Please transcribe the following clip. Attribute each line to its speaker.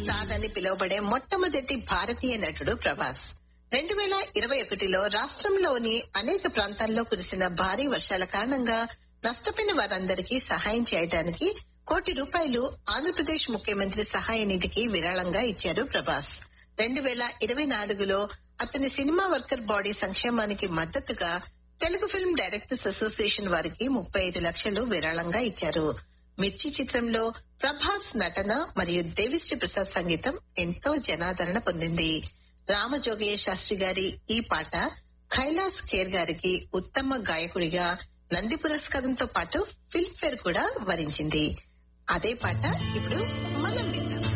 Speaker 1: Star అని పిలువబడే మొట్టమొదటి భారతీయ నటుడు ప్రభాస్. 2021లో రాష్ట్రంలోని అనేక ప్రాంతాల్లో కురిసిన భారీ వర్షాల కారణంగా నష్టపోయిన వారందరికీ సహాయం చేయడానికి ₹1 ఆంధ్రప్రదేశ్ ముఖ్యమంత్రి సహాయ నిధికి విరాళంగా ఇచ్చారు ప్రభాస్. 2024లో అతని సినిమా వర్కర్ బాడీ సంక్షేమానికి మద్దతుగా తెలుగు ఫిల్మ్ డైరెక్టర్స్ అసోసియేషన్ వారికి 35 లక్షలు విరాళంగా ఇచ్చారు. మిర్చి చిత్రంలో ప్రభాస్ నటన మరియు దేవిశ్రీ ప్రసాద్ సంగీతం ఎంతో జనాదరణ పొందింది. రామజోగయ్య శాస్త్రి గారి ఈ పాట కైలాస్ ఖేర్ గారికి ఉత్తమ గాయకుడిగా నంది పురస్కారంతో పాటు ఫిల్మ్ ఫేర్ కూడా వరించింది. అదే పాట ఇప్పుడు మనం విందాం.